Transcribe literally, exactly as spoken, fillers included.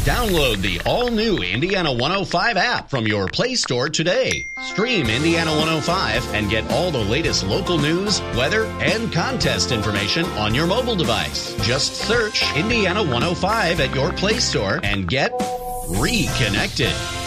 Download the all-new Indiana one oh five app from your Play Store today. Stream Indiana one oh five and get all the latest local news, weather, and contest information on your mobile device. Just search Indiana one oh five at your Play Store and get reconnected.